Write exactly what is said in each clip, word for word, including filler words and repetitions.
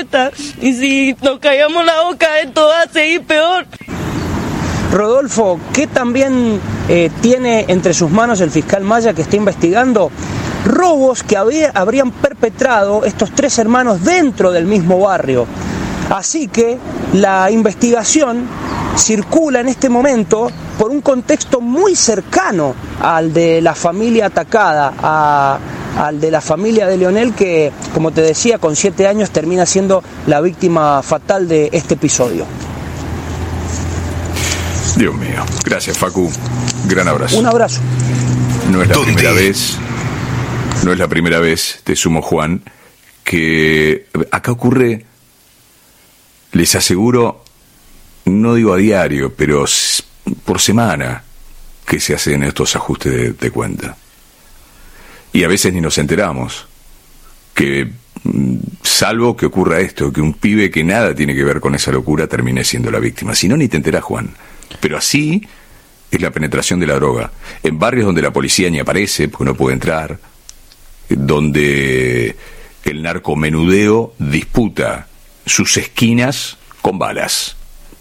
protesta. Y si nos callamos la boca, esto va a seguir peor. Rodolfo, ¿qué también eh, tiene entre sus manos el fiscal Maya, que está investigando? Robos que había, habrían perpetrado estos tres hermanos dentro del mismo barrio. Así que la investigación circula en este momento por un contexto muy cercano al de la familia atacada, a, al de la familia de Leonel, que, como te decía, con siete años termina siendo la víctima fatal de este episodio. Dios mío. Gracias, Facu. Gran abrazo. Un abrazo. No es la primera vez, no es la primera vez, te sumo, Juan, que acá ocurre, les aseguro, no digo a diario, pero por semana, que se hacen estos ajustes de, de cuenta. Y a veces ni nos enteramos, que salvo que ocurra esto, que un pibe que nada tiene que ver con esa locura termine siendo la víctima. Si no, ni te enterás, Juan. Pero así es la penetración de la droga. En barrios donde la policía ni aparece, porque no puede entrar, donde el narcomenudeo disputa sus esquinas con balas.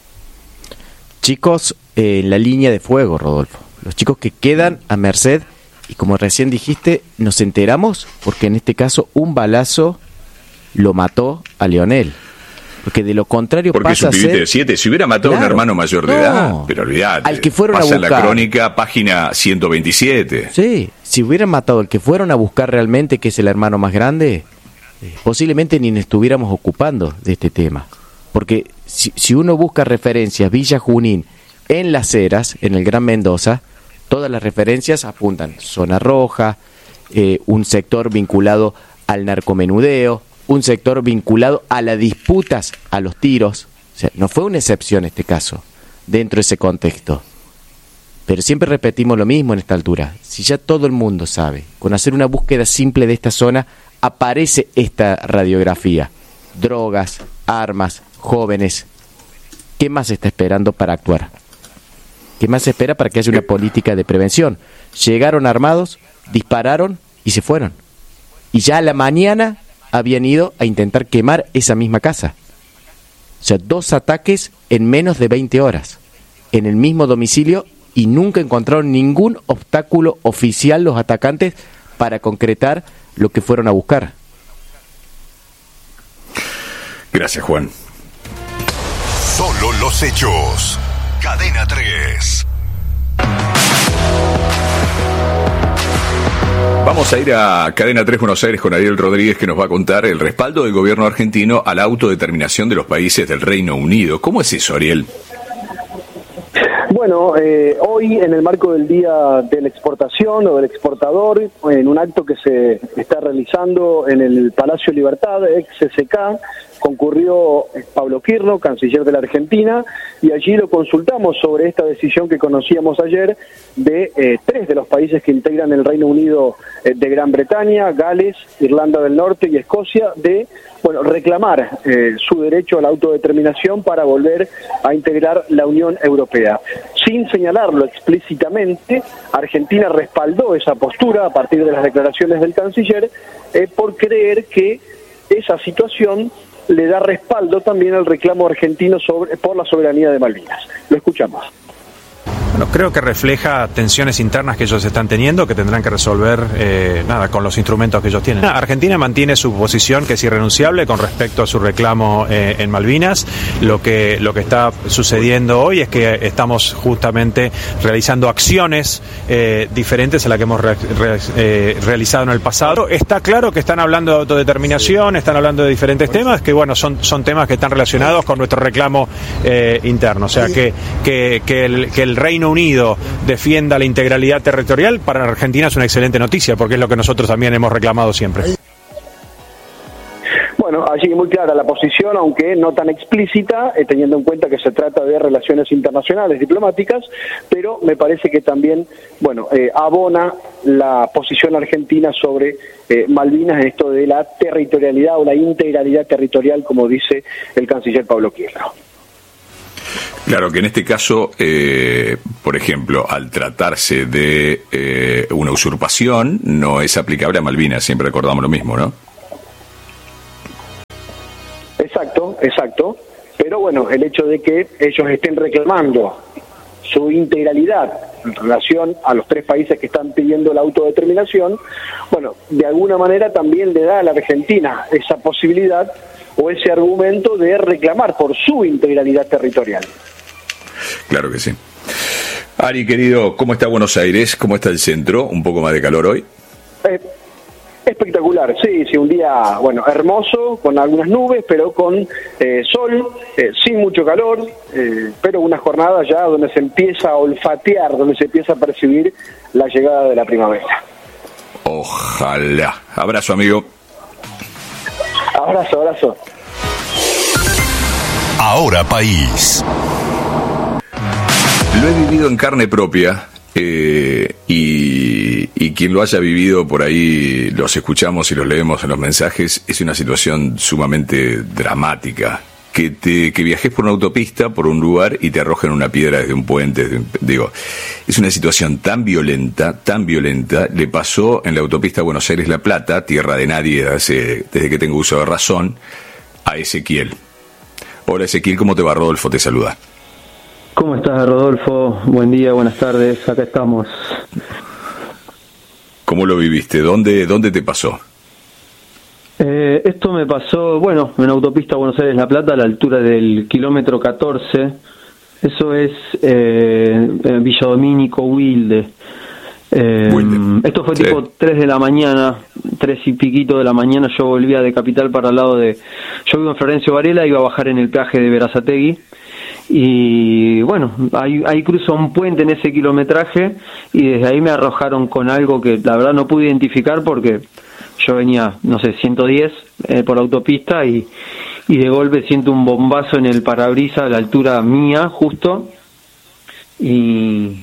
Chicos eh, en la línea de fuego, Rodolfo. Los chicos que quedan a merced, y como recién dijiste, nos enteramos porque en este caso un balazo lo mató a Leonel. Porque de lo contrario porque pasa a ser... Porque es un pibite de siete. Si hubiera matado claro, a un hermano mayor de no, edad, pero olvidate. Al que fueron pasa a buscar. en la crónica, página ciento veintisiete. Sí, si hubieran matado al que fueron a buscar realmente, que es el hermano más grande, eh, posiblemente ni nos estuviéramos ocupando de este tema. Porque si, si uno busca referencias, Villa Junín, en Las Heras, en el Gran Mendoza, todas las referencias apuntan zona roja, eh, un sector vinculado al narcomenudeo, un sector vinculado a las disputas, a los tiros. O sea, no fue una excepción este caso, dentro de ese contexto. Pero siempre repetimos lo mismo en esta altura. Si ya todo el mundo sabe, con hacer una búsqueda simple de esta zona, aparece esta radiografía. Drogas, armas, jóvenes. ¿Qué más se está esperando para actuar? ¿Qué más se espera para que haya una política de prevención? Llegaron armados, dispararon y se fueron. Y ya a la mañana habían ido a intentar quemar esa misma casa. O sea, dos ataques en menos de veinte horas, en el mismo domicilio, y nunca encontraron ningún obstáculo oficial los atacantes para concretar lo que fueron a buscar. Gracias, Juan. Solo los hechos. Cadena tres. Vamos a ir a Cadena tres Buenos Aires con Ariel Rodríguez, que nos va a contar el respaldo del gobierno argentino a la autodeterminación de los países del Reino Unido. ¿Cómo es eso, Ariel? Bueno, eh, hoy en el marco del Día de la Exportación o del Exportador, en un acto que se está realizando en el Palacio Libertad, ex C C K, concurrió Pablo Quirno, canciller de la Argentina, y allí lo consultamos sobre esta decisión que conocíamos ayer de eh, tres de los países que integran el Reino Unido eh, de Gran Bretaña, Gales, Irlanda del Norte y Escocia, de bueno reclamar eh, su derecho a la autodeterminación para volver a integrar la Unión Europea. Sin señalarlo explícitamente, Argentina respaldó esa postura a partir de las declaraciones del canciller eh, por creer que esa situación le da respaldo también al reclamo argentino sobre, por la soberanía de Malvinas. Lo escuchamos. Bueno, creo que refleja tensiones internas que ellos están teniendo, que tendrán que resolver eh, nada con los instrumentos que ellos tienen. Argentina mantiene su posición, que es irrenunciable con respecto a su reclamo eh, en Malvinas. Lo que lo que está sucediendo hoy es que estamos justamente realizando acciones eh, diferentes a las que hemos re, re, eh, realizado en el pasado. Está claro que están hablando de autodeterminación, están hablando de diferentes temas, que bueno, son son temas que están relacionados con nuestro reclamo eh, interno. O sea, que que que el que el Reino Unido defienda la integralidad territorial, para Argentina es una excelente noticia, porque es lo que nosotros también hemos reclamado siempre. Bueno, allí muy clara la posición, aunque no tan explícita, eh, teniendo en cuenta que se trata de relaciones internacionales, diplomáticas, pero me parece que también, bueno, eh, abona la posición argentina sobre eh, Malvinas en esto de la territorialidad o la integralidad territorial, como dice el canciller Pablo Quirno. Claro que en este caso, eh, por ejemplo, al tratarse de eh, una usurpación, no es aplicable a Malvinas, siempre recordamos lo mismo, ¿no? Exacto, exacto. Pero bueno, el hecho de que ellos estén reclamando su integralidad en relación a los tres países que están pidiendo la autodeterminación, bueno, de alguna manera también le da a la Argentina esa posibilidad o ese argumento de reclamar por su integralidad territorial. Claro que sí. Ari, querido, ¿cómo está Buenos Aires? ¿Cómo está el centro? ¿Un poco más de calor hoy? Eh, espectacular, sí, sí, un día, bueno, hermoso, con algunas nubes, pero con eh, sol, eh, sin mucho calor, eh, pero una jornada ya donde se empieza a olfatear, donde se empieza a percibir la llegada de la primavera. Ojalá. Abrazo, amigo. Abrazo, abrazo. Ahora País. Lo he vivido en carne propia, eh, y, y quien lo haya vivido por ahí, los escuchamos y los leemos en los mensajes, es una situación sumamente dramática. Que te que viajes por una autopista, por un lugar, y te arrojen una piedra desde un puente. Desde un, digo, es una situación tan violenta, tan violenta. Le pasó en la autopista Buenos Aires-La Plata, tierra de nadie hace, desde que tengo uso de razón, a Ezequiel. Hola Ezequiel, ¿cómo te va? Rodolfo te saluda. ¿Cómo estás, Rodolfo? Buen día, buenas tardes, acá estamos. ¿Cómo lo viviste? ¿Dónde, dónde te pasó? Eh, esto me pasó, bueno, en autopista Buenos Aires-La Plata, a la altura del kilómetro catorce. Eso es eh, Villa Domínico, Wilde. Eh, Wilde. Esto fue Sí. tipo tres de la mañana, tres y piquito de la mañana. Yo volvía de Capital para el lado de... Yo vivo en Florencio Varela, iba a bajar en el peaje de Berazategui. Y bueno, ahí, ahí cruzo un puente en ese kilometraje y desde ahí me arrojaron con algo que la verdad no pude identificar porque yo venía, no sé, ciento diez eh, por autopista y, y de golpe siento un bombazo en el parabrisas a la altura mía justo y,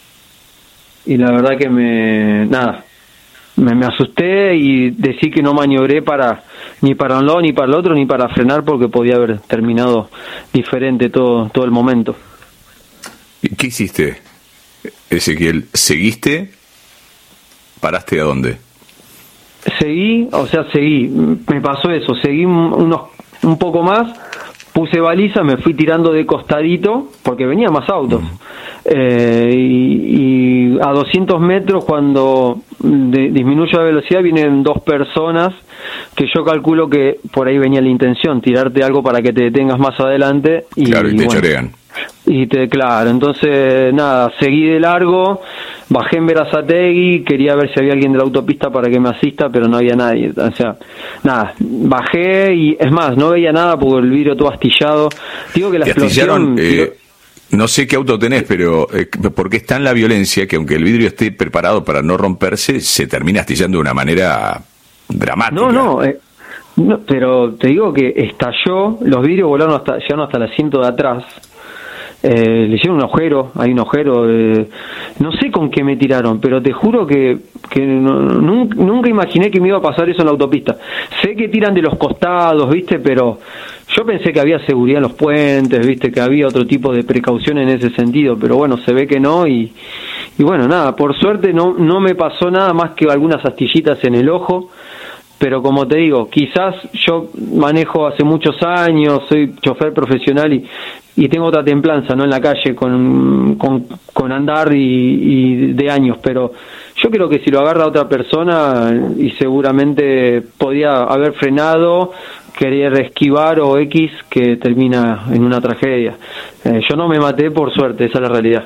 y la verdad que me, nada, me, me asusté y decí que no maniobré para ni para un lado, ni para el otro, ni para frenar porque podía haber terminado diferente todo, todo el momento. ¿Qué hiciste, Ezequiel? ¿Seguiste? ¿Paraste a dónde? Seguí, o sea, seguí, me pasó eso, seguí unos un poco más, puse baliza, me fui tirando de costadito, porque venía más autos, uh-huh. eh, y, y a doscientos metros cuando de, disminuyo la velocidad vienen dos personas, que yo calculo que por ahí venía la intención, tirarte algo para que te detengas más adelante. Y, claro, y te bueno, chorean. Y te, claro, entonces nada, seguí de largo, bajé en Berazategui, quería ver si había alguien de la autopista para que me asista, pero no había nadie, o sea, nada, bajé y es más, no veía nada porque el vidrio todo astillado. Digo que la explosión... Eh, no sé qué auto tenés, pero eh, porque está en la violencia que aunque el vidrio esté preparado para no romperse, se termina astillando de una manera dramática. No, no, eh, no, pero te digo que estalló, los vidrios volaron hasta, llegaron hasta el asiento de atrás. Eh, le hicieron un agujero, hay un agujero, eh, no sé con qué me tiraron, pero te juro que, que no, nunca, nunca imaginé que me iba a pasar eso en la autopista. Sé que tiran de los costados, viste, pero yo pensé que había seguridad en los puentes, viste, que había otro tipo de precaución en ese sentido, pero bueno, se ve que no y, y bueno, nada, por suerte no, no me pasó nada más que algunas astillitas en el ojo. Pero como te digo, quizás yo manejo hace muchos años, soy chofer profesional y, y tengo otra templanza, ¿no? En la calle con, con, con andar y, y de años, pero yo creo que si lo agarra otra persona y seguramente podía haber frenado, querer esquivar o X que termina en una tragedia. Eh, yo no me maté por suerte, esa es la realidad.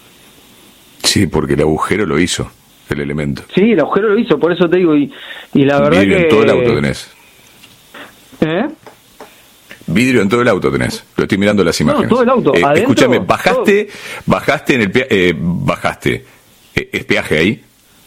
Sí, porque el agujero lo hizo. El elemento. Sí, el agujero lo hizo, por eso te digo, y, y la verdad vidrio que... en todo el auto tenés. ¿Eh? Vidrio en todo el auto tenés. Lo estoy mirando las imágenes. No, todo el auto. Eh, ¿Adentro? Escúchame, bajaste, Todo. bajaste en el pea- eh, bajaste. Eh, ¿Es peaje ahí?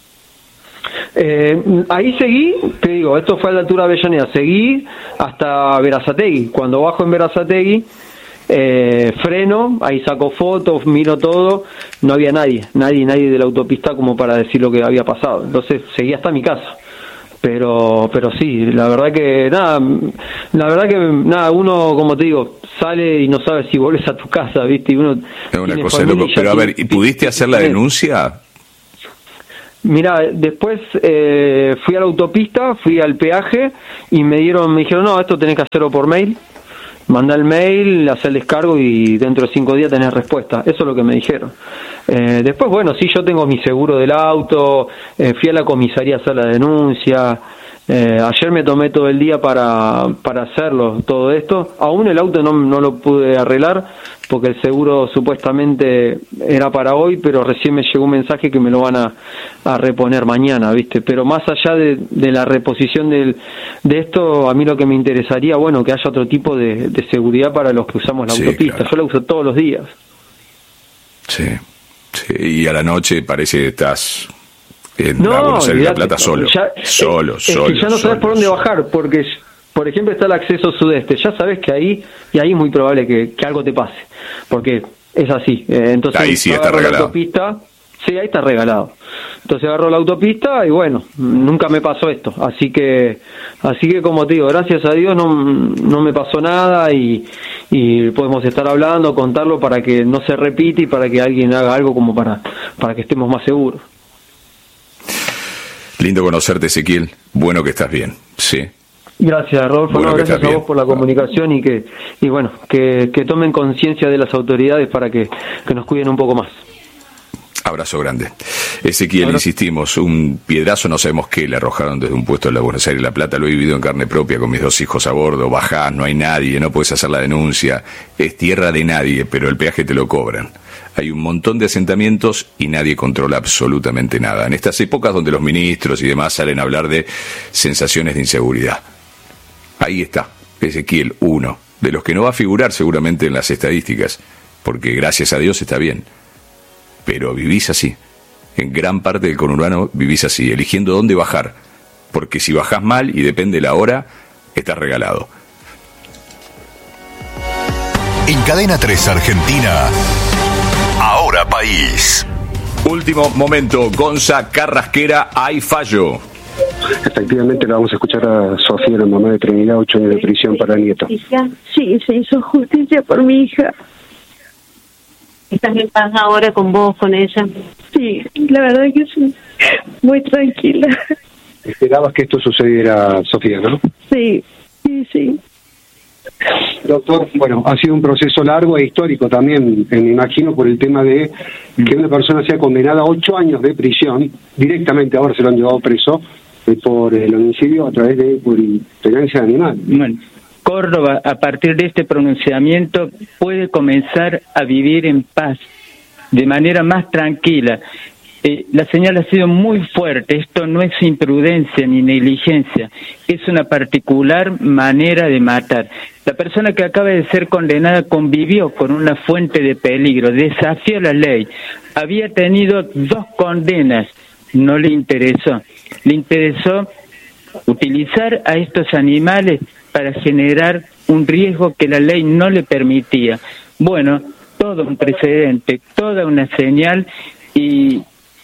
Eh, ahí seguí, te digo, esto fue a la altura de Avellaneda, seguí hasta Berazategui. Cuando bajo en Berazategui, eh, freno, ahí saco fotos, miro todo, no había nadie, nadie, nadie de la autopista como para decir lo que había pasado. Entonces seguí hasta mi casa. Pero, pero sí, la verdad que nada, la verdad que nada, uno, como te digo, sale y no sabe si volvés a tu casa, ¿viste? Y uno es una cosa loco. Pero a ver, ¿y pudiste hacer la denuncia? Mirá, después eh, fui a la autopista, fui al peaje y me dieron, me dijeron, no, esto tenés que hacerlo por mail. Mandá el mail, hacer el descargo y dentro de cinco días tenés respuesta. Eso es lo que me dijeron. Eh, después, bueno, sí, yo tengo mi seguro del auto, eh, fui a la comisaría a hacer la denuncia. Eh, ayer me tomé todo el día para, para hacerlo, todo esto. Aún el auto no, no lo pude arreglar porque el seguro supuestamente era para hoy, pero recién me llegó un mensaje que me lo van a, a reponer mañana, ¿viste? Pero más allá de, de la reposición del, de esto, a mí lo que me interesaría, bueno, que haya otro tipo de, de seguridad para los que usamos la Sí, autopista. claro. Yo la uso todos los días. Sí, sí, y a la noche parece que estás en No, la Buenos Aires de La olvidate, Plata solo, ya- solo, es, solo. es que ya no sabes solo, por dónde solo. bajar, porque, por ejemplo, está el acceso sudeste. Ya sabes que ahí, y ahí es muy probable que, que algo te pase, porque es así. Eh, entonces, Ahí sí yo está agarro la regalado. autopista, sí, ahí está regalado. Entonces agarro la autopista y bueno, nunca me pasó esto. Así que, así que como te digo, gracias a Dios no, no me pasó nada y, y podemos estar hablando, contarlo para que no se repita y para que alguien haga algo como para, para que estemos más seguros. Lindo conocerte, Ezequiel. Bueno que estás bien, sí. Gracias, Rodolfo. Bueno, No, que gracias estás a vos bien. por la comunicación y que y bueno que, que tomen conciencia de las autoridades para que, que nos cuiden un poco más. Abrazo grande. Ezequiel, Abrazo. insistimos, un piedrazo, no sabemos qué, le arrojaron desde un puesto de la Buenos Aires de La Plata, lo he vivido en carne propia con mis dos hijos a bordo, bajás, no hay nadie, no puedes hacer la denuncia, es tierra de nadie, pero el peaje te lo cobran. Hay un montón de asentamientos y nadie controla absolutamente nada. En estas épocas donde los ministros y demás salen a hablar de sensaciones de inseguridad. Ahí está, Ezequiel, uno, de los que no va a figurar seguramente en las estadísticas, porque gracias a Dios está bien. Pero vivís así. En gran parte del conurbano vivís así, eligiendo dónde bajar. Porque si bajás mal y depende la hora, estás regalado. En Cadena tres Argentina, Ahora País. Último momento, Gonza Carrasquera, hay fallo. Efectivamente, la vamos a escuchar a Sofía, la mamá de Trinidad, ocho años de prisión para el nieto. Sí, se hizo justicia por mi hija. ¿Estás en paz ahora con vos, con ella? Sí, la verdad que sí, muy tranquila. Esperabas que esto sucediera, Sofía, ¿no? Sí, sí, sí. Doctor, bueno, ha sido un proceso largo e histórico también, eh, me imagino, por el tema de que una persona sea condenada a ocho años de prisión, directamente ahora se lo han llevado preso, eh, por el homicidio a través de por tenencia de animal. Bueno, Córdoba, a partir de este pronunciamiento, puede comenzar a vivir en paz, de manera más tranquila. Eh, la señal ha sido muy fuerte, esto no es imprudencia ni negligencia, es una particular manera de matar. La persona que acaba de ser condenada convivió con una fuente de peligro, desafió la ley, había tenido dos condenas, no le interesó, le interesó utilizar a estos animales para generar un riesgo que la ley no le permitía. Bueno, todo un precedente, toda una señal y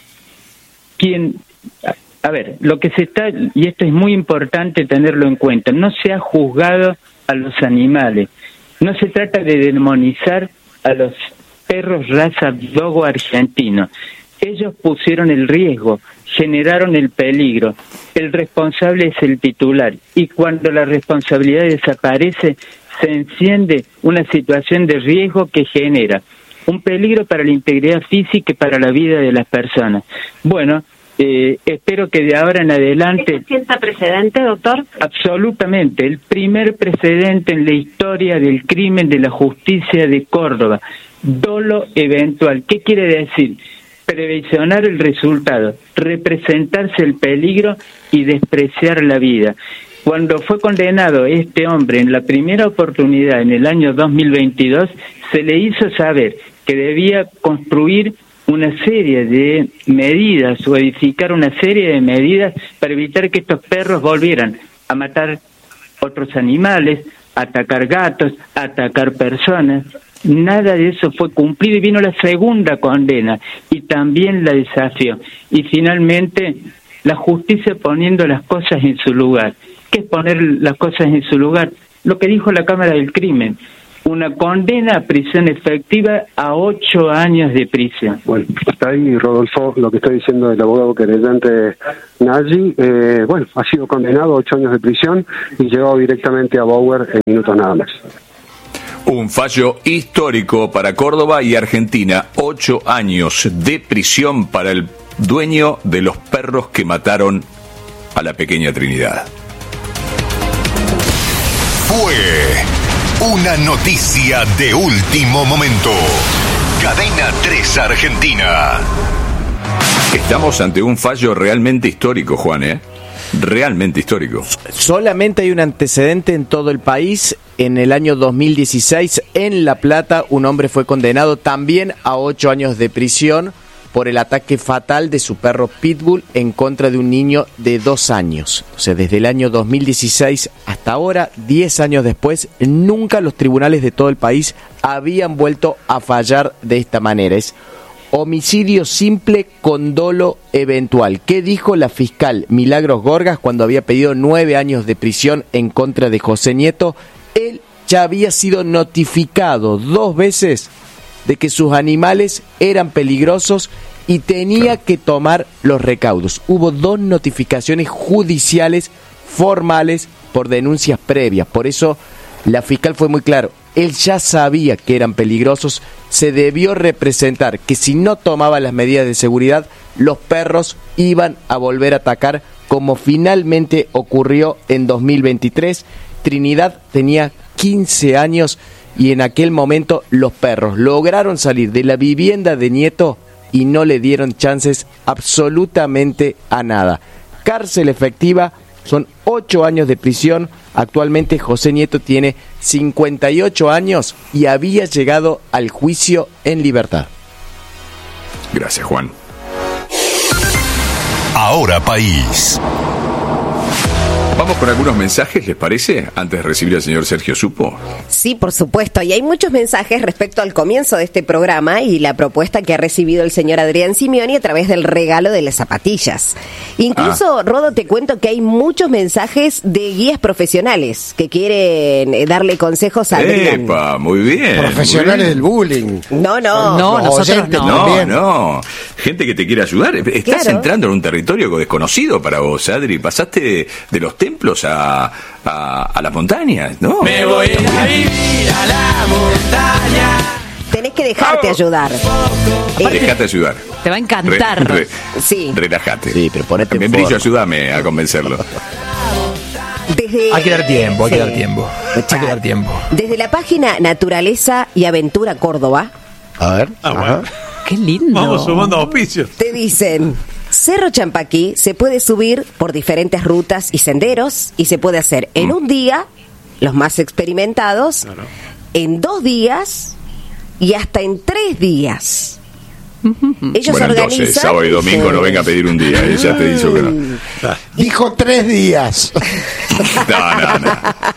quien, a ver, lo que se está, y esto es muy importante tenerlo en cuenta, no se ha juzgado a los animales, no se trata de demonizar a los perros raza dogo argentino. Ellos pusieron el riesgo, generaron el peligro, el responsable es el titular, y cuando la responsabilidad desaparece, se enciende una situación de riesgo que genera un peligro para la integridad física y para la vida de las personas. Bueno, eh, espero que de ahora en adelante... ¿Esto sienta precedente, doctor? Absolutamente, el primer precedente en la historia del crimen de la justicia de Córdoba, dolo eventual. ¿Qué quiere decir? Previsionar el resultado, representarse el peligro y despreciar la vida. Cuando fue condenado este hombre en la primera oportunidad en el año dos mil veintidós, se le hizo saber que debía construir una serie de medidas o edificar una serie de medidas para evitar que estos perros volvieran a matar otros animales, a atacar gatos, a atacar personas. Nada de eso fue cumplido y vino la segunda condena y también la desafió. Y finalmente la justicia poniendo las cosas en su lugar. ¿Qué es poner las cosas en su lugar? Lo que dijo la Cámara del Crimen. una condena a prisión efectiva a ocho años de prisión. Bueno, está ahí, Rodolfo, lo que está diciendo el abogado querellante Nagy. Eh, bueno, ha sido condenado a ocho años de prisión y llegado directamente a Bauer en minutos nada más. Un fallo histórico para Córdoba y Argentina. Ocho años de prisión para el dueño de los perros que mataron a la pequeña Trinidad. Fue una noticia de último momento. Cadena tres Argentina. Estamos ante un fallo realmente histórico, Juan, ¿eh? Realmente histórico. Solamente hay un antecedente en todo el país. En el año dos mil dieciséis, en La Plata, un hombre fue condenado también a ocho años de prisión por el ataque fatal de su perro Pitbull en contra de un niño de dos años. O sea, desde el año dos mil dieciséis hasta ahora, diez años después, nunca los tribunales de todo el país habían vuelto a fallar de esta manera. Es homicidio simple con dolo eventual. ¿Qué dijo la fiscal Milagros Gorgas cuando había pedido nueve años de prisión en contra de José Nieto? Él ya había sido notificado dos veces de que sus animales eran peligrosos y tenía que tomar los recaudos. Hubo dos notificaciones judiciales formales por denuncias previas. Por eso la fiscal fue muy claro. Él ya sabía que eran peligrosos. Se debió representar que si no tomaba las medidas de seguridad, los perros iban a volver a atacar, como finalmente ocurrió en dos mil veintitrés. Trinidad tenía quince años y en aquel momento los perros lograron salir de la vivienda de Nieto y no le dieron chances absolutamente a nada. Cárcel efectiva, son ocho años de prisión. Actualmente José Nieto tiene cincuenta y ocho años y había llegado al juicio en libertad. Gracias, Juan. Ahora País. Vamos con algunos mensajes, ¿les parece? Antes de recibir al señor Sergio Supo. Sí, por supuesto. Y hay muchos mensajes respecto al comienzo de este programa y la propuesta que ha recibido el señor Adrián Simeoni a través del regalo de las zapatillas. Incluso, ah. Rodo, te cuento que hay muchos mensajes de guías profesionales que quieren darle consejos a Adrián. ¡Epa! Muy bien. Profesionales muy bien. del bullying. No, no. No, Los nosotros no. No, no. Gente que te quiere ayudar. Estás claro. entrando en un territorio desconocido para vos, Adri. Pasaste de, de los templos a, a, a las montañas, ¿no? Me voy a vivir a la montaña. Tenés que dejarte oh. ayudar. Eh, Dejate ayudar. Te va a encantar. Re, re, sí. Relájate. Sí, pero ponete También Brillo, ayúdame a convencerlo. Desde, hay que dar tiempo, hay sí. que dar tiempo. Hay que dar tiempo. Desde la página Naturaleza y Aventura Córdoba. A ver. Ah, bueno. Qué lindo. Vamos sumando auspicios. Te dicen: Cerro Champaquí se puede subir por diferentes rutas y senderos y se puede hacer en mm. un día, los más experimentados, claro. en dos días y hasta en tres días. Ellos bueno, organizan. Entonces, sábado y domingo sí. no venga a pedir un día, él ya te dijo que no. Dijo tres días. No, no, no.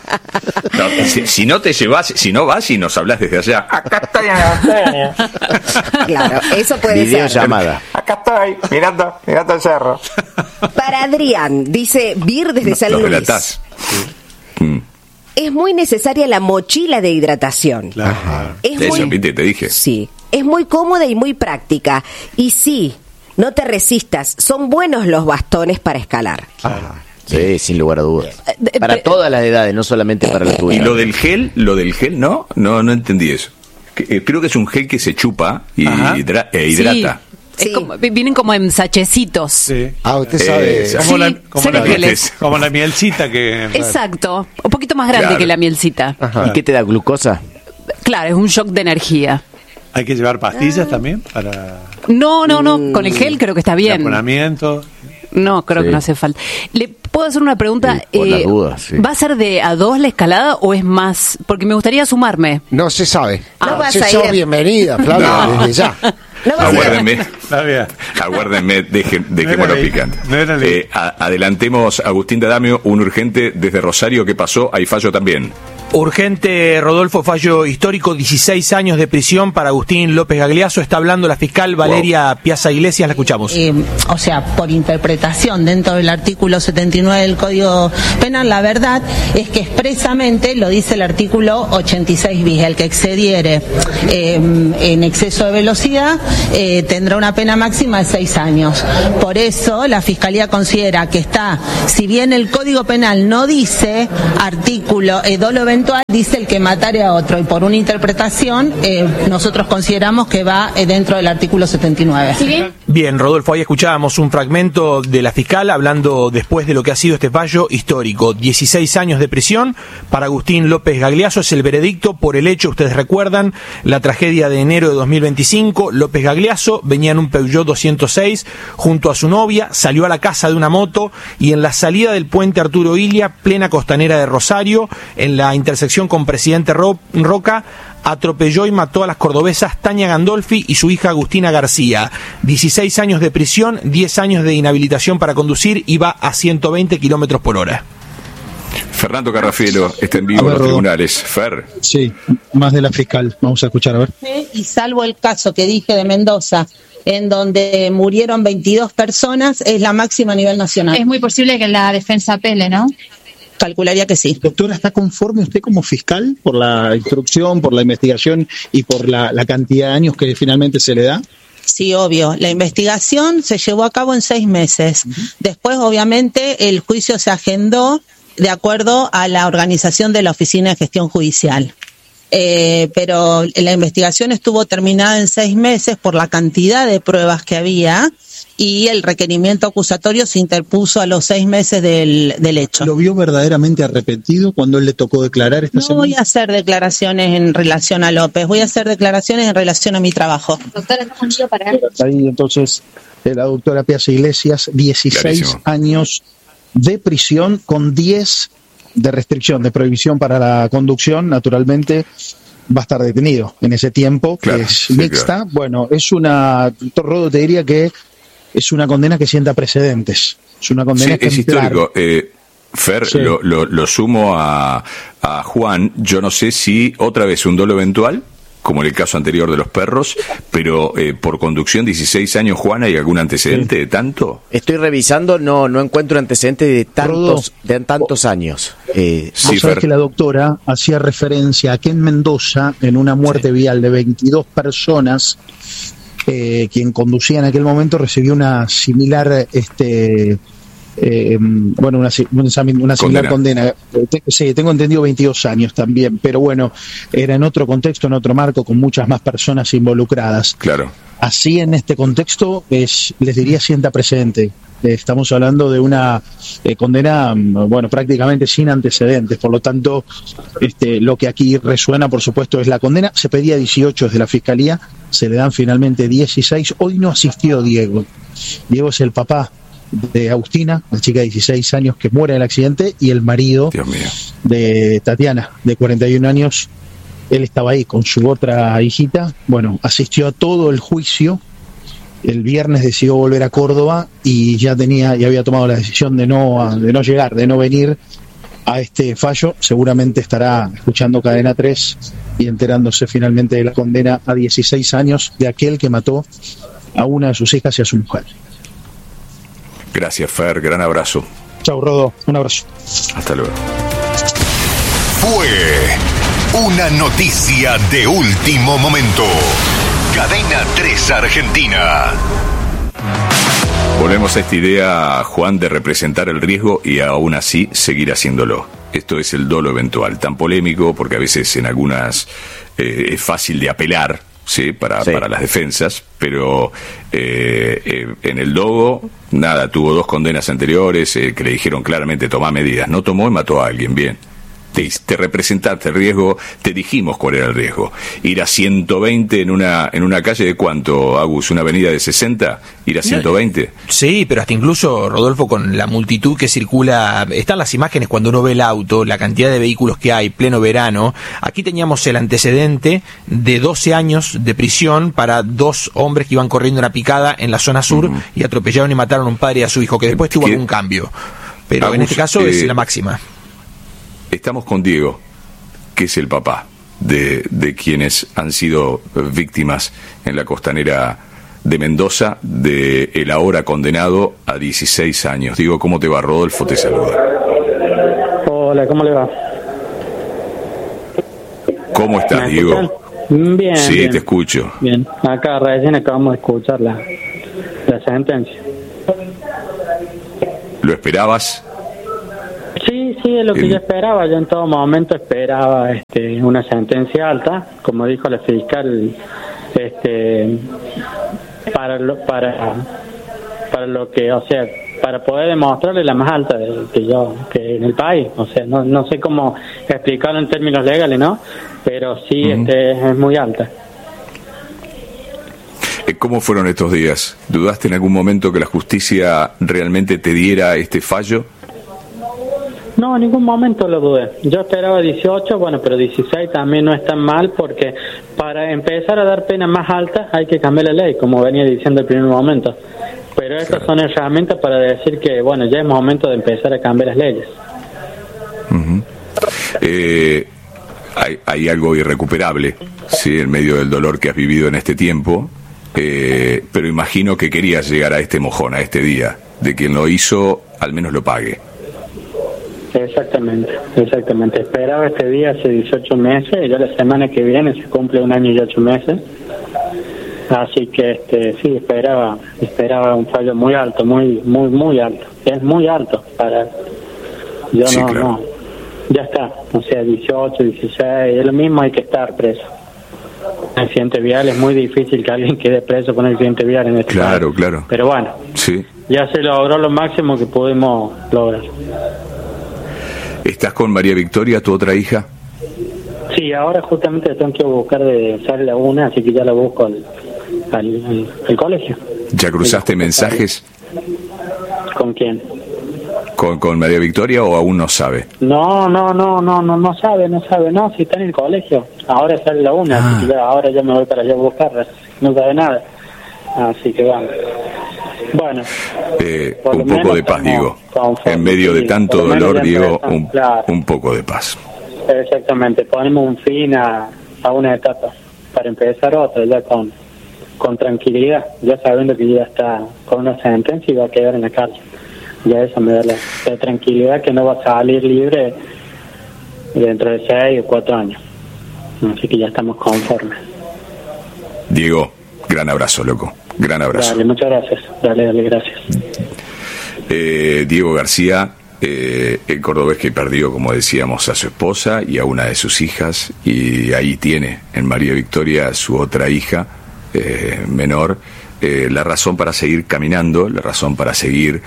no si, si no te llevas, si no vas y nos hablas desde allá. Acá estoy en la montaña. Claro, eso puede Video ser. llamada. Acá estoy, mirando, mirando el cerro. Para Adrián, dice Vir desde no, San los Luis. Relatás. Mm. Es muy necesaria la mochila de hidratación. Claro. Es Eso, muy, viste, te dije. Sí, es muy cómoda y muy práctica. Y sí, no te resistas, son buenos los bastones para escalar. Ah, sí, sin lugar a dudas. Para todas las edades, no solamente para la tuya. Y lo del gel, lo del gel, no, no, no entendí eso. Creo que es un gel que se chupa y hidra- e hidrata. Sí. Sí. Es como, vienen como en sachecitos. Sí. Ah, usted sabe. Eh, como, sí, la, como, la, les... como la mielcita que... Exacto. Un poquito más grande claro. que la mielcita. Ajá. ¿Y qué te da, glucosa? Claro, es un shock de energía. ¿Hay que llevar pastillas ah. también? para No, no, no. Con el gel creo que está bien. Aponamiento. No, creo sí. que no hace falta. ¿Le puedo hacer una pregunta? Sí, por eh, las dudas, sí. ¿Va a ser de a dos la escalada o es más? Porque me gustaría sumarme. No se sabe. Ah. No se sos bienvenida, Flavia, no. desde ya. No aguárdenme, aguárdenme, dejen, dejémoslo no picante. No eh, a, adelantemos, Agustín D'Adamio, un urgente desde Rosario, ¿qué pasó? Hay fallo también. Urgente, Rodolfo, fallo histórico, dieciséis años de prisión para Agustín López Gagliasso. Está hablando la fiscal Valeria wow. Piazza Iglesias, la escuchamos. Eh, o sea, por interpretación dentro del artículo setenta y nueve del Código Penal, la verdad es que expresamente lo dice el artículo ochenta y seis bis, el que excediere eh, en exceso de velocidad eh, tendrá una pena máxima de seis años. Por eso la Fiscalía considera que está, si bien el Código Penal no dice artículo eh, dolo eventual, dice el que matare a otro, y por una interpretación eh, nosotros consideramos que va eh, dentro del artículo setenta y nueve. ¿Sí? Bien, Rodolfo, ahí escuchábamos un fragmento de la fiscal hablando después de lo que ha sido este fallo histórico. dieciséis años de prisión para Agustín López Gagliasso es el veredicto por el hecho, ustedes recuerdan, la tragedia de enero de dos mil veinticinco. López Gagliasso venía en un Peugeot doscientos seis junto a su novia, salió a la casa de una moto y en la salida del puente Arturo Illia, plena costanera de Rosario, en la intersección con Presidente Ro- Roca, atropelló y mató a las cordobesas Tania Gandolfi y su hija Agustina García. dieciséis años de prisión, diez años de inhabilitación para conducir y va a ciento veinte kilómetros por hora. Fernando Carrafielo está en vivo en los tribunales. Fer. Sí, más de la fiscal. Vamos a escuchar, a ver. Y salvo el caso que dije de Mendoza, en donde murieron veintidós personas, es la máxima a nivel nacional. Es muy posible que la defensa apele, ¿no? Calcularía que sí. Doctora, ¿está conforme usted como fiscal por la instrucción, por la investigación y por la, la cantidad de años que finalmente se le da? Sí, obvio. La investigación se llevó a cabo en seis meses. Uh-huh. Después, obviamente, el juicio se agendó de acuerdo a la organización de la Oficina de Gestión Judicial. Eh, pero la investigación estuvo terminada en seis meses por la cantidad de pruebas que había y el requerimiento acusatorio se interpuso a los seis meses del, del hecho. ¿Lo vio verdaderamente arrepentido cuando él le tocó declarar esta No semana? voy a hacer declaraciones en relación a López, voy a hacer declaraciones en relación a mi trabajo. Doctora, ¿estamos unidos para él? Ahí entonces la doctora Piazza Iglesias, dieciséis Clarísimo. Años de prisión con diez de restricción, de prohibición para la conducción, naturalmente va a estar detenido en ese tiempo, claro, que es sí, mixta. Claro. Bueno, es una, Rodo, te diría que es una condena que sienta precedentes. Es una condena sí, es histórico. Eh, Fer, sí. lo, lo, lo sumo a, a Juan, yo no sé si otra vez un dolo eventual, como en el caso anterior de los perros, pero eh, por conducción dieciséis años, Juan, ¿hay algún antecedente sí. de tanto? Estoy revisando, no no encuentro antecedentes de tantos de tantos años. Eh, Vos sí, sabés Fer. que la doctora hacía referencia a que en Mendoza, en una muerte sí. vial de veintidós personas, eh, quien conducía en aquel momento recibió una similar... este Eh, bueno, una, una similar condena. condena. Sí, tengo entendido veintidós años también, pero bueno, era en otro contexto, en otro marco, con muchas más personas involucradas. Claro. Así en este contexto, es, les diría sienta precedente. Estamos hablando de una eh, condena, bueno, prácticamente sin antecedentes, por lo tanto, este, lo que aquí resuena, por supuesto, es la condena. Se pedía dieciocho desde la Fiscalía, se le dan finalmente dieciséis. Hoy no asistió Diego. Diego es el papá de Agustina, la chica de dieciséis años que muere en el accidente, y el marido de Tatiana, de cuarenta y un años. Él estaba ahí con su otra hijita. Bueno, asistió a todo el juicio. El viernes decidió volver a Córdoba y ya tenía y había tomado la decisión de no de no llegar, de no venir a este fallo. Seguramente estará escuchando Cadena tres y enterándose finalmente de la condena a dieciséis años de aquel que mató a una de sus hijas y a su mujer. Gracias, Fer. Gran abrazo. Chau, Rodo. Un abrazo. Hasta luego. Fue una noticia de último momento. Cadena tres Argentina. Volvemos a esta idea, Juan, de representar el riesgo y aún así seguir haciéndolo. Esto es el dolo eventual, tan polémico porque a veces en algunas eh, es fácil de apelar, sí, para, sí. para las defensas, pero eh, eh, en el Dogo, nada, tuvo dos condenas anteriores eh, que le dijeron claramente tomá medidas, no tomó y mató a alguien, bien. Te, te representaste el riesgo, te dijimos cuál era el riesgo. Ir a ciento veinte en una en una calle de cuánto, Agus, una avenida de sesenta, ir a ciento veinte. Sí, pero hasta incluso, Rodolfo, con la multitud que circula, están las imágenes cuando uno ve el auto, la cantidad de vehículos que hay, pleno verano. Aquí teníamos el antecedente de doce años de prisión para dos hombres que iban corriendo una picada en la zona sur uh-huh. y atropellaron y mataron a un padre y a su hijo, que después tuvo algún cambio. Pero Agus, en este caso eh... es la máxima. Estamos con Diego. que es el papá de, de quienes han sido víctimas en la costanera de Mendoza, de el ahora condenado a dieciséis años. Diego, ¿cómo te va? Rodolfo te saluda. Hola, ¿cómo le va? ¿Cómo estás, Diego? Bien. Sí, bien. te escucho. Bien, acá recién acabamos de escuchar la, la sentencia. ¿Lo esperabas? Sí, sí, es lo que El... yo esperaba. Yo en todo momento esperaba este, una sentencia alta, como dijo la fiscal, este, para lo, para, para lo que, o sea, para poder demostrarle la más alta de, que yo, que en el país. O sea, no, no sé cómo explicarlo en términos legales, ¿no? Pero sí, uh-huh. este, es muy alta. ¿Cómo fueron estos días? ¿Dudaste en algún momento que la justicia realmente te diera este fallo? No, en ningún momento lo dudé. Yo esperaba dieciocho, bueno, pero dieciséis también no es tan mal, porque para empezar a dar penas más altas hay que cambiar la ley, como venía diciendo el primer momento. Pero estas claro. son herramientas para decir que, bueno, ya es momento de empezar a cambiar las leyes. Uh-huh. Eh, hay, hay algo irrecuperable, sí, en medio del dolor que has vivido en este tiempo, eh, pero imagino que querías llegar a este mojón, a este día, de quien lo hizo, al menos lo pague. Exactamente, exactamente. Esperaba este día hace dieciocho meses y ya la semana que viene se cumple un año y ocho meses. Así que este sí, esperaba esperaba un fallo muy alto, muy muy muy alto. Es muy alto para... Yo sí, no, claro. no. Ya está, o sea, dieciocho, dieciséis, es lo mismo, hay que estar preso. En accidente vial es muy difícil que alguien quede preso con accidente vial en este Claro, país. claro. Pero bueno, sí. ya se logró lo máximo que pudimos lograr. ¿Estás con María Victoria, tu otra hija? Sí, ahora justamente tengo que buscar de sale la una, así que ya la busco al, al, al, al colegio. ¿Ya cruzaste sí, mensajes? ¿Con quién? ¿Con, ¿Con María Victoria o aún no sabe? No, no, no, no, no, no sabe, no sabe, no, si está en el colegio. Ahora sale la una, ah. así que ya, ahora ya me voy para allá a buscarla. No sabe nada. Así que vamos. Bueno, eh, un poco de paz, Diego. En medio de tanto dolor, Diego, un, claro. un poco de paz. Exactamente, ponemos un fin a, a una etapa para empezar otra, ya con, con tranquilidad, ya sabiendo que ya está con una sentencia y va a quedar en la cárcel. Ya eso me da la, la tranquilidad que no va a salir libre dentro de seis o cuatro años. Así que ya estamos conformes. Diego, gran abrazo, loco. Gran abrazo. Dale, muchas gracias. Dale, dale, gracias. Eh, Diego García, eh, el cordobés que perdió, como decíamos, a su esposa y a una de sus hijas, y ahí tiene en María Victoria su otra hija eh, menor, eh, la razón para seguir caminando, la razón para seguir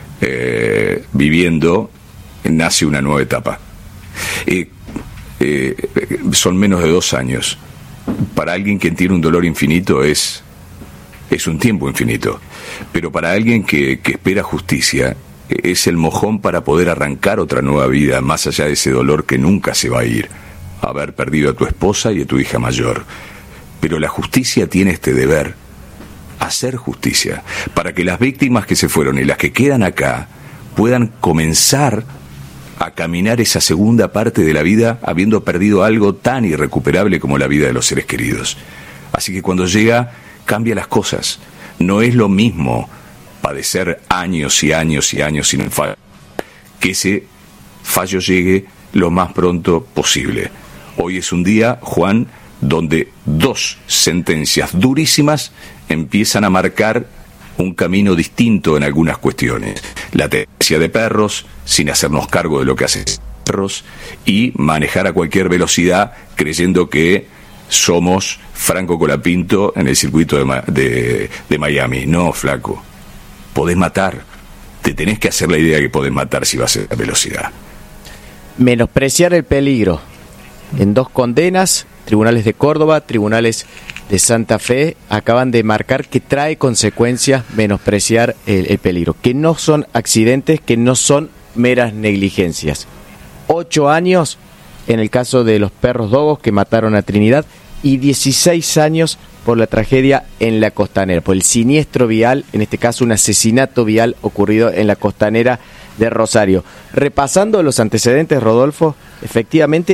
eh, viviendo. Nace una nueva etapa. Eh, eh, son menos de dos años. Para alguien que tiene un dolor infinito es es un tiempo infinito, pero para alguien que, que espera justicia es el mojón para poder arrancar otra nueva vida, más allá de ese dolor que nunca se va a ir, haber perdido a tu esposa y a tu hija mayor. Pero la justicia tiene este deber, hacer justicia, para que las víctimas que se fueron y las que quedan acá puedan comenzar a caminar esa segunda parte de la vida habiendo perdido algo tan irrecuperable como la vida de los seres queridos. Así que cuando llega, cambia las cosas. No es lo mismo padecer años y años y años sin un fallo, que ese fallo llegue lo más pronto posible. Hoy es un día, Juan, donde dos sentencias durísimas empiezan a marcar un camino distinto en algunas cuestiones. La tenencia de perros, sin hacernos cargo de lo que hacen perros, y manejar a cualquier velocidad creyendo que somos Franco Colapinto en el circuito de, de, de Miami. No, flaco, podés matar. Te tenés que hacer la idea que podés matar si vas a la velocidad. Menospreciar el peligro. En dos condenas, tribunales de Córdoba, tribunales de Santa Fe, acaban de marcar que trae consecuencias menospreciar el, el peligro, que no son accidentes, que no son meras negligencias. Ocho años en el caso de los perros dogos que mataron a Trinidad y dieciséis años por la tragedia en la Costanera, por el siniestro vial, en este caso un asesinato vial ocurrido en la Costanera de Rosario. Repasando los antecedentes, Rodolfo, efectivamente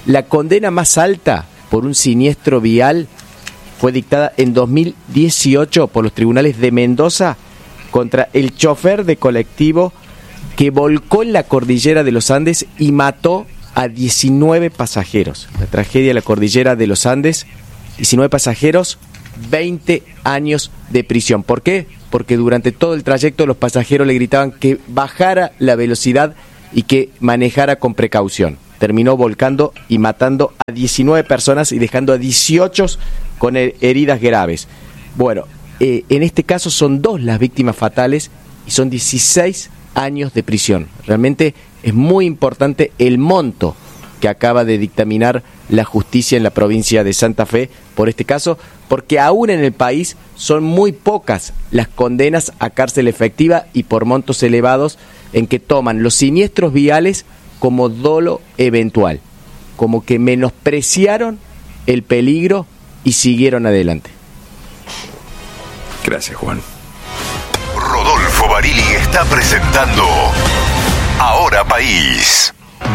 La condena más alta por un siniestro vial fue dictada en dos mil dieciocho por los tribunales de Mendoza contra el chofer de colectivo que volcó en la cordillera de los Andes y mató a diecinueve pasajeros. La tragedia de la cordillera de los Andes, diecinueve pasajeros, veinte años de prisión. ¿Por qué? Porque durante todo el trayecto los pasajeros le gritaban que bajara la velocidad y que manejara con precaución. Terminó volcando y matando a diecinueve personas y dejando a dieciocho con heridas graves. Bueno, eh, en este caso son dos las víctimas fatales y son dieciséis años de prisión. Realmente es muy importante el monto que acaba de dictaminar la justicia en la provincia de Santa Fe por este caso, porque aún en el país son muy pocas las condenas a cárcel efectiva y por montos elevados en que toman los siniestros viales como dolo eventual, como que menospreciaron el peligro y siguieron adelante. Gracias, Juan. Rodolfo Barili está presentando Ahora País.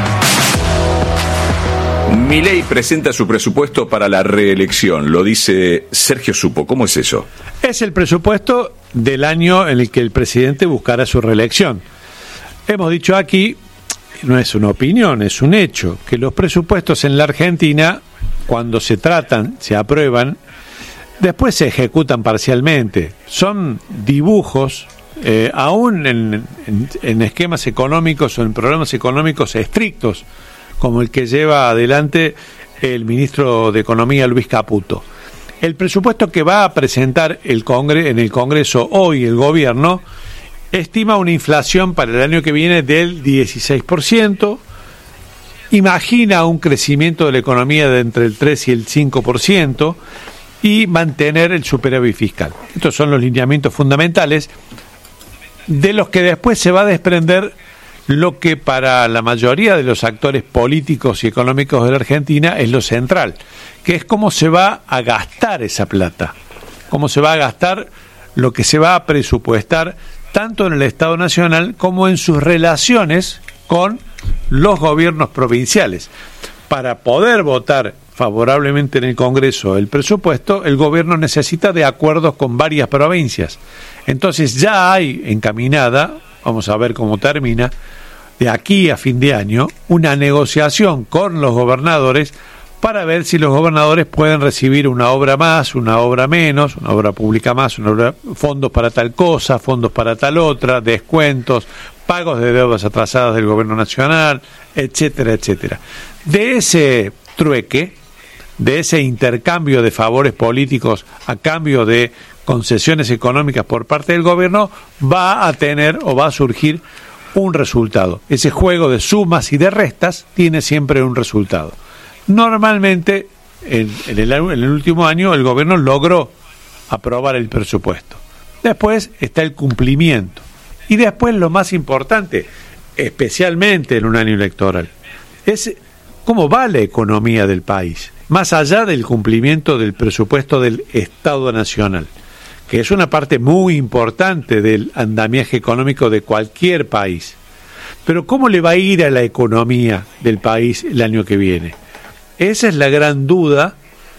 Milei presenta su presupuesto para la reelección, lo dice Sergio Supo. ¿Cómo es eso? Es el presupuesto del año en el que el presidente buscará su reelección. Hemos dicho aquí, no es una opinión, es un hecho, que los presupuestos en la Argentina, cuando se tratan, se aprueban, después se ejecutan parcialmente. Son dibujos, eh, aún en, en, en esquemas económicos o en programas económicos estrictos, como el que lleva adelante el ministro de Economía, Luis Caputo. El presupuesto que va a presentar el Congre- en el Congreso hoy el gobierno estima una inflación para el año que viene del dieciséis por ciento, imagina un crecimiento de la economía de entre el tres y el cinco por ciento y mantener el superávit fiscal. Estos son los lineamientos fundamentales de los que después se va a desprender lo que para la mayoría de los actores políticos y económicos de la Argentina es lo central, que es cómo se va a gastar esa plata, cómo se va a gastar lo que se va a presupuestar tanto en el Estado Nacional como en sus relaciones con los gobiernos provinciales. Para poder votar favorablemente en el Congreso el presupuesto, el gobierno necesita de acuerdos con varias provincias. Entonces ya hay encaminada, vamos a ver cómo termina, de aquí a fin de año, una negociación con los gobernadores para ver si los gobernadores pueden recibir una obra más, una obra menos, una obra pública más, una obra, fondos para tal cosa, fondos para tal otra, descuentos, pagos de deudas atrasadas del gobierno nacional, etcétera, etcétera. De ese trueque, de ese intercambio de favores políticos a cambio de concesiones económicas por parte del gobierno, va a tener o va a surgir un resultado. Ese juego de sumas y de restas tiene siempre un resultado. Normalmente, en, en, el, en el último año, el gobierno logró aprobar el presupuesto. Después está el cumplimiento. Y después lo más importante, especialmente en un año electoral, es cómo va la economía del país, más allá del cumplimiento del presupuesto del Estado Nacional, que es una parte muy importante del andamiaje económico de cualquier país. Pero ¿cómo le va a ir a la economía del país el año que viene? Esa es la gran duda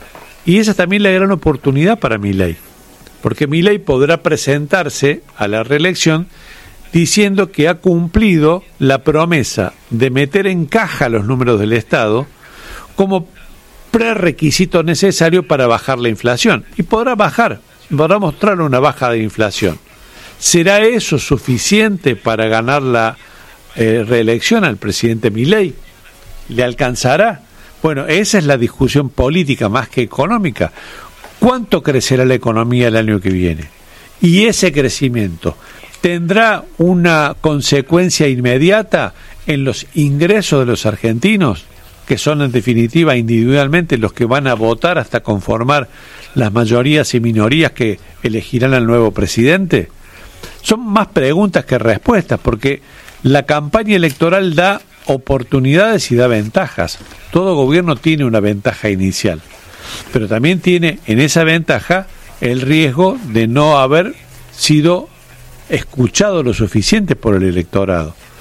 y esa es también la gran oportunidad para Milei, porque Milei podrá presentarse a la reelección diciendo que ha cumplido la promesa de meter en caja los números del Estado como prerequisito necesario para bajar la inflación. Y podrá bajar, podrá mostrar una baja de inflación. ¿Será eso suficiente para ganar la eh, reelección al presidente Milei? ¿Le alcanzará? Bueno, esa es la discusión política más que económica. ¿Cuánto crecerá la economía el año que viene? Y ese crecimiento tendrá una consecuencia inmediata en los ingresos de los argentinos, que son en definitiva individualmente los que van a votar hasta conformar las mayorías y minorías que elegirán al nuevo presidente. Son más preguntas que respuestas, porque la campaña electoral da oportunidades y da ventajas. Todo gobierno tiene una ventaja inicial, pero también tiene en esa ventaja el riesgo de no haber sido escuchado lo suficiente por el electorado.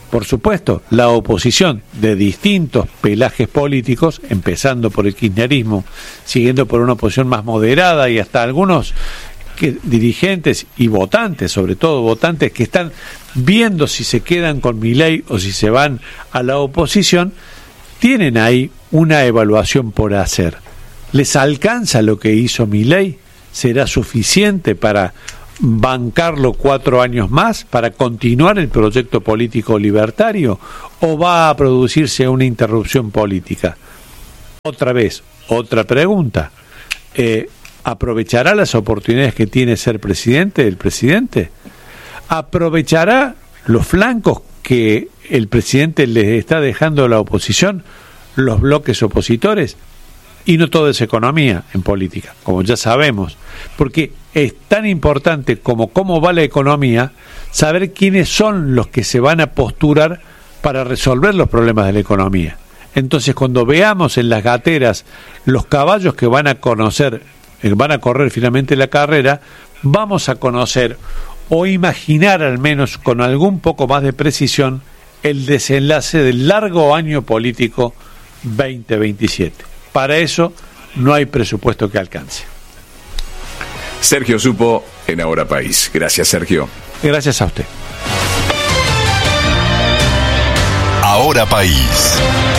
por supuesto, la oposición de distintos pelajes políticos, empezando por el kirchnerismo, siguiendo por una oposición más moderada y hasta algunos que, dirigentes y votantes, sobre todo votantes que están viendo si se quedan con Milei o si se van a la oposición, tienen ahí una evaluación por hacer. ¿Les alcanza lo que hizo Milei? ¿Será suficiente para bancarlo cuatro años más, para continuar el proyecto político libertario, o va a producirse una interrupción política? Otra vez, otra pregunta. Eh, ¿Aprovechará las oportunidades que tiene ser presidente el presidente? ¿Aprovechará los flancos que el presidente les está dejando a la oposición, los bloques opositores? Y no todo es economía en política, como ya sabemos, porque es tan importante como cómo va la economía, saber quiénes son los que se van a posturar para resolver los problemas de la economía. Entonces, cuando veamos en las gateras los caballos que van a conocer, eh, van a correr finalmente la carrera, vamos a conocer o imaginar al menos con algún poco más de precisión el desenlace del largo año político veinte veintisiete. Para eso no hay presupuesto que alcance. Sergio Supo en Ahora País. Gracias, Sergio. Gracias a usted. Ahora País.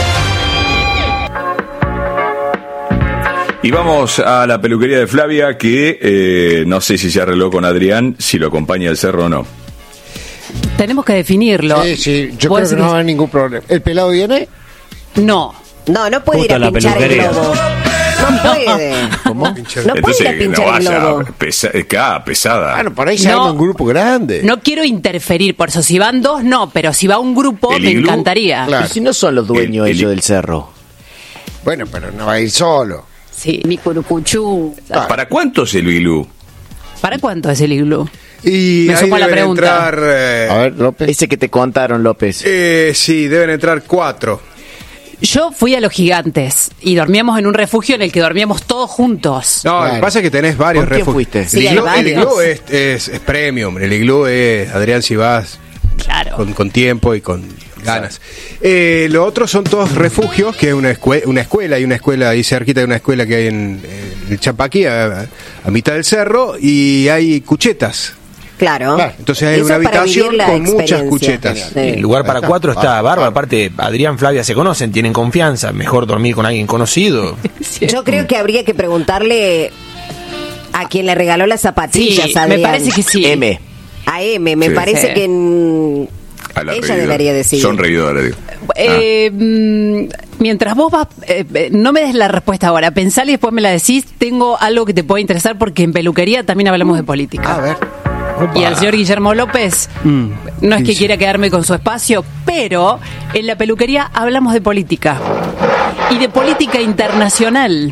Y vamos a la peluquería de Flavia, que eh, no sé si se arregló con Adrián, si lo acompaña el cerro o no. Tenemos que definirlo. Sí, sí, yo creo que no va a haber ningún problema. ¿El pelado viene? No. No, no puede ir a pinchar el globo. No puede. ¿Cómo? No puede ir a pinchar no el vaya, globo. pesa, acá, pesada. Bueno, por ahí se No. arma un grupo grande. No quiero interferir, por eso si van dos, no, pero si va un grupo, ¿El me iglú? encantaría. Claro. ¿Y si no son los dueños El- el- ellos del cerro? Bueno, pero no va a ir solo. Sí, mi curucuchú. ¿Para cuántos el iglú? ¿Para cuánto es el iglú? Y Me ahí supo la deben pregunta. entrar... eh, A ver, López. Ese que te contaron, López. eh, sí, deben entrar cuatro. Yo fui a Los Gigantes y dormíamos en un refugio en el que dormíamos todos juntos. No, Claro. lo que pasa es que tenés varios ¿Con quién refugios. fuiste? El Sí, hay iglú, el varios. iglú es, es, es premium. El iglú es Adrián si vas Claro. con, con tiempo y con ganas. Eh, lo otro son todos refugios, que es una, escue- una escuela, hay una escuela ahí cerquita de una escuela que hay en, en el Champaquí, a, a mitad del cerro, y hay cuchetas. Claro. Entonces hay Eso una es para habitación vivir la con muchas experiencia. cuchetas. Sí. El lugar para cuatro está bárbaro. Aparte, Adrián, Flavia se conocen, tienen confianza. Mejor dormir con alguien conocido. Yo creo que habría que preguntarle a quien le regaló las zapatillas. Sí, Adrián. me parece que sí. M. A M, me Sí. parece Sí. que mm, A la ella reidora. debería decir. Son reidores, digo. Eh, mm, mientras vos vas, eh, eh, no me des la respuesta ahora, pensale y después me la decís. Tengo algo que te puede interesar porque en peluquería también hablamos de política. A ver. Y al señor Guillermo López, no es que quiera quedarme con su espacio, pero en la peluquería hablamos de política. Y de política internacional.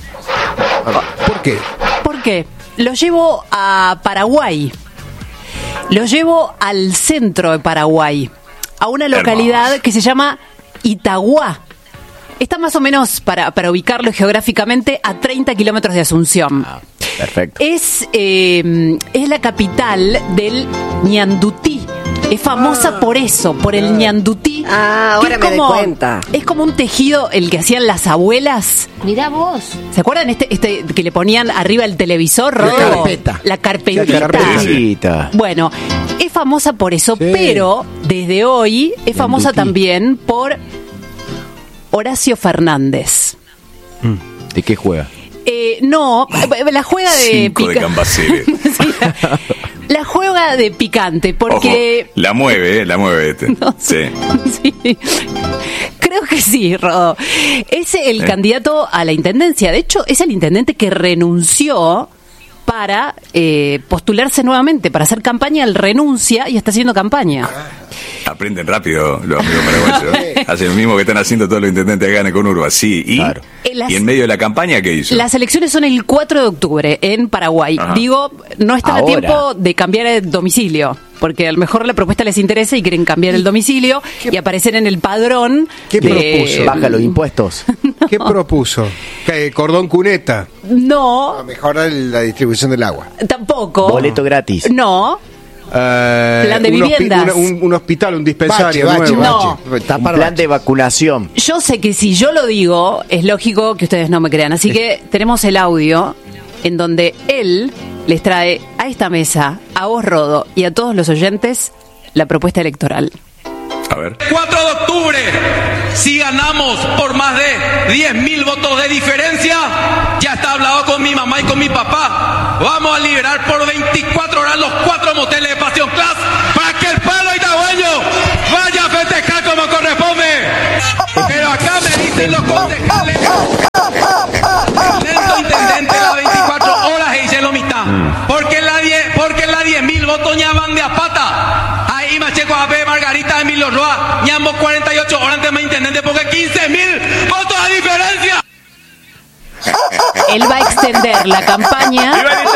¿Por qué? ¿Por qué? Lo llevo a Paraguay. Lo llevo al centro de Paraguay, a una localidad Hermoso. que se llama Itaguá. Está más o menos, para, para ubicarlo geográficamente, a treinta kilómetros de Asunción. Perfecto. Es, eh, es la capital del ñandutí. Es famosa por eso, por el ñandutí. Ah, que ahora es me doy como- cuenta. Es como un tejido el que hacían las abuelas. Mirá vos. ¿Se acuerdan este, este que le ponían arriba el televisor? La Rodo? carpeta. La carpetita. La Carpetita. Bueno, es famosa por eso, pero desde hoy es famosa Ñandutí. también por Horacio Fernández. ¿De qué juega? Eh, no, la juega de Cinco de pica- Cambaceres. Sí, la juega de picante, porque Ojo, la mueve, eh, la mueve este. Sí. sí. Creo que sí, Rodo. Es el Eh. candidato a la intendencia. De hecho, es el intendente que renunció para eh, postularse nuevamente, para hacer campaña. Él renuncia y está haciendo campaña. Aprenden rápido los amigos paraguayos. Hacen lo mismo que están haciendo todos los intendentes acá en Conurba. Sí, y, En las- y en medio de la campaña, ¿qué hizo? Las elecciones son el cuatro de octubre en Paraguay. Ajá. Digo, no están a Ahora. tiempo de cambiar el domicilio, porque a lo mejor la propuesta les interesa y quieren cambiar el domicilio y aparecer en el padrón. ¿Qué de- propuso? Baja los impuestos. ¿Qué propuso? ¿Qué, ¿Cordón cuneta? No, Mejorar la distribución del agua. tampoco. Boleto gratis. No. eh, Plan de un, hospi- viviendas. una- un, un hospital, un dispensario Bache, bache, nuevo. bache. Un plan de vacunación. Yo sé que si yo lo digo, es lógico que ustedes no me crean. Así que tenemos el audio en donde él les trae a esta mesa, a vos, Rodo, y a todos los oyentes, la propuesta electoral. A ver. cuatro de octubre, si ganamos por más de diez mil votos de diferencia, ya está hablado con mi mamá y con mi papá. Vamos a liberar por veinticuatro horas los cuatro moteles de Passion Class para que el pueblo itagüeño vaya a festejar como corresponde. Pero acá me dicen los concejales, el intendente las veinticuatro horas y hice lo mitad. Porque la diez, porque la diez mil votos ya van de a pata. Ahí Macheco A P, Margarita, Emilio Roa, ñamo cuarenta y ocho horas antes me intendente porque quince mil votos a diferencia. Él va a extender la campaña.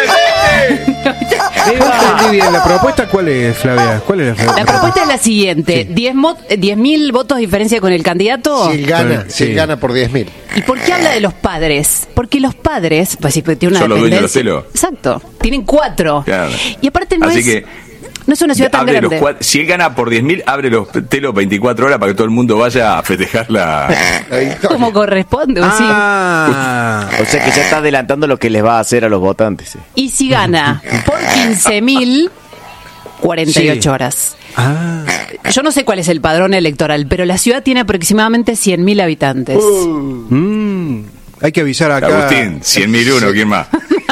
No entendí bien. ¿La propuesta cuál es, Flavia? ¿Cuál es la, La propuesta es la siguiente: diez mil votos de diferencia con el candidato. Si él gana, Sí. si él gana por diez mil. ¿Y por qué habla de los padres? Porque los padres, pues sí, tiene una Son los dueños de los dependencia. telos. Exacto, tienen cuatro. Claro. Y aparte no Así es, que no es una ciudad tan abre los grande. cua- si él gana por diez mil, abre los telos veinticuatro horas para que todo el mundo vaya a festejar la... Como corresponde, sí. Ah, O sea que ya está adelantando lo que les va a hacer a los votantes. sí. Y si gana por quince mil, cuarenta y ocho Sí. horas. ah. Yo no sé cuál es el padrón electoral, pero la ciudad tiene aproximadamente cien mil habitantes. Mm. Hay que avisar acá. Agustín, cien mil uno, ¿quién más?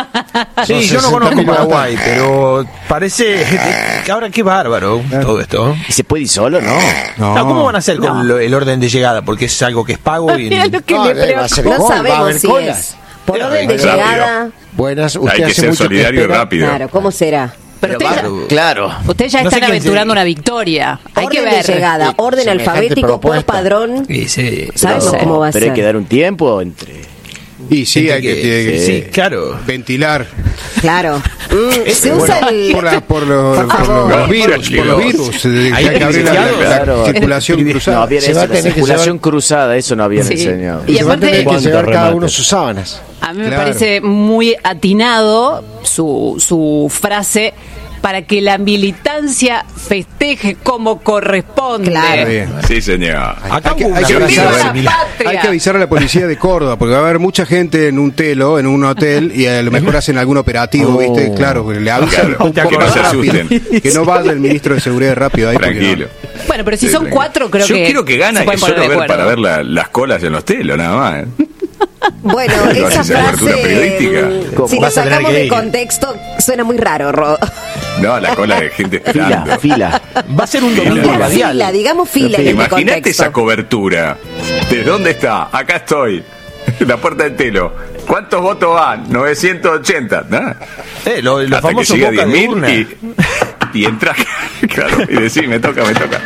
Sí, yo no conozco Paraguay, pero parece que ahora qué bárbaro todo esto. ¿Y se puede ir solo? No. No. No, ¿cómo van a hacer con No. lo- el orden de llegada? Porque es algo que es pago y... Mira lo que No, le debe hacer preocupa. No gol, va a sabemos haber si colas. es por orden de Rápido. llegada. Buenas, Hay usted que hace ser mucho que solidario y espera. rápido. Claro, ¿cómo será? Pero Pero ustedes bárbaro. ya, Claro. ustedes ya No sé están quién se- aventurando una victoria. Hay Orden que de ver. llegada, orden Semejante alfabético por propuesta. padrón. Sí, sí. Sabemos No sé. cómo va a Pero hay ser. que dar un tiempo entre... Y sí, Gente hay que, que- que- sí, que claro. ventilar. Claro. Mm, se usa Bueno, el... por, la- por los, Por por favor. los virus, por los virus. eh, Hay que hay que abrir la, la- la Claro. circulación No cruzada. habían Se va eso, a la tener que circulación llevar- cruzada, eso no habían Sí. enseñado. Y Y se va a aparte- tener que ¿Cuánto llevar cada remate? uno sus sábanas. A mí me Claro. parece muy atinado su, su frase para que la militancia festeje como corresponde. Claro. Está bien. Sí, señor. Acá Hay que, hubo hay que una avisar, ¡Viva la patria! hay que avisar a la policía de Córdoba, porque va a haber mucha gente en un telo, en un hotel, y a lo mejor hacen algún operativo, Oh. ¿viste? Claro, le avisan Claro, un que poco no se rápido, asusten. que no vaya el ministro de Seguridad rápido ahí. porque Tranquilo. Bueno, pero si Sí, son tranquilo. cuatro, creo Yo que quiero que gana se y pueden solo poner de ver acuerdo. para ver la- las colas en los telos, nada más. ¿eh? Bueno, No esa haces cobertura frase, periodística. mm, ¿Cómo? si lo Vas a tener sacamos que de ir. contexto, suena muy raro, Rodo. No, la cola de gente esperando. Fila. Va a ser un domingo Digamos radial. fila, digamos fila en este Imagínate contexto. esa cobertura. ¿De dónde está? Acá estoy. La puerta del telo. ¿Cuántos votos van? novecientos ochenta. ¿no? Eh, lo- los Hasta que famosos llega boca de diez mil urna. y, y entra. Claro, y decís, me toca, me toca.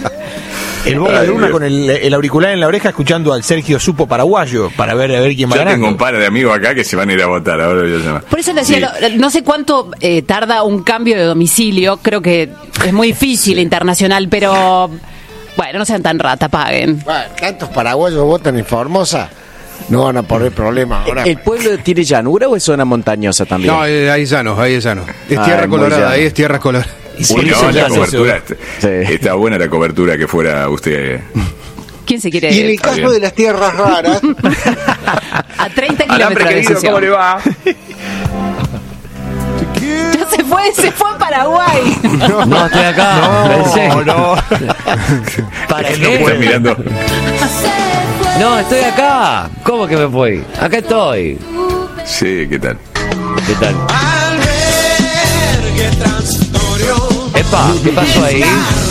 El boca Ay, de urna Dios. con el, el auricular en la oreja escuchando al Sergio Supo paraguayo para ver a ver quién va Yo tengo ganando. un par de amigos acá que se van a ir a votar. Ahora voy a llamar. Por eso le decía, Sí. no, no sé cuánto eh, tarda un cambio de domicilio, creo que es muy difícil internacional, pero bueno, no sean tan rata, paguen. Bueno, tantos paraguayos votan en Formosa, no van a poner problema ahora. ¿El pueblo tiene llanura o es zona montañosa también? No, eh, ahí es llano, ahí es llano. Es Ah, tierra es muy colorada, llano. ahí es tierra colorada. Sí, Uy, no, eso la ya es cobertura. eso. Está, está buena la cobertura que fuera usted. ¿Quién se quiere Y en el ir? Está caso bien. de las tierras raras, A treinta Alambre kilómetros de querido, ¿cómo Asunción. le va? Ya se fue, se fue a Paraguay. No, estoy acá. No, no. ¿Para Él no está qué? mirando. No, estoy acá. ¿Cómo que me fui? Acá estoy. Sí, ¿qué tal? ¿Qué tal? Epa, ¿qué pasó ahí?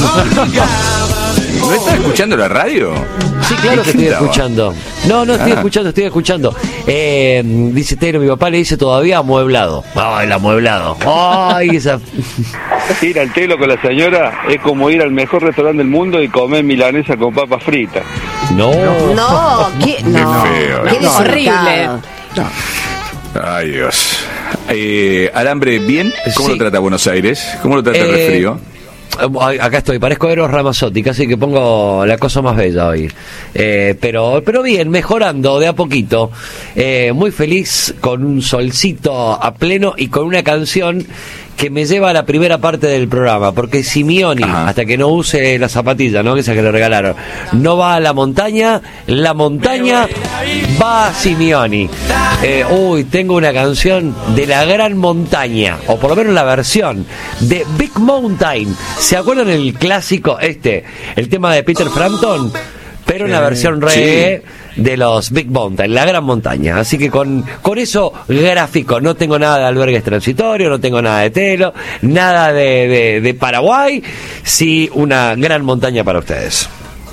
¿No estás escuchando la radio? Sí, claro que ¿Qué estoy estaba? escuchando. No, no estoy Ah. escuchando, estoy escuchando. Eh, dice Tero, mi papá le dice todavía amueblado. Ay, el amueblado. Ay, esa. Ir al telo con la señora es como ir al mejor restaurante del mundo y comer milanesa con papas fritas. No. No, ¿qué? No, feo. qué No, horrible. Ay, Dios. Eh, Alambre, ¿bien? ¿Cómo Sí. lo trata Buenos Aires? ¿Cómo lo trata el Eh, resfrío? Ay, acá estoy, parezco Eros Ramazzotti, casi que pongo la cosa más bella hoy. Eh, pero, pero bien, mejorando de a poquito. Eh, muy feliz con un solcito a pleno y con una canción que me lleva a la primera parte del programa, porque Simeoni, Ajá. hasta que no use la zapatilla, ¿no? Que esa que le regalaron, no va a la montaña, la montaña va a Simeoni. Eh, uy, tengo una canción de la gran montaña, o por lo menos la versión de Big Mountain. ¿Se acuerdan el clásico este, el tema de Peter Frampton? Pero en la versión reggae sí. de los Big Mountain, la gran montaña. Así que con, con eso gráfico, no tengo nada de albergues transitorios, no tengo nada de Telo, nada de, de, de Paraguay, sí una gran montaña para ustedes.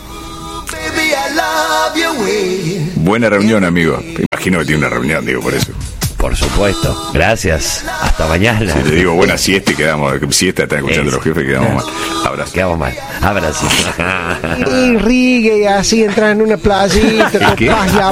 Buena reunión, amigo. Imagino que tiene una reunión, digo, por eso. Por supuesto, gracias. Hasta mañana. Si te digo buena siesta y quedamos, siesta están escuchando es. Los jefes, quedamos mal. Abrazo. Quedamos mal. Abrazo. Y rigue y así entrar en una playita, ¿Qué? paz y amor.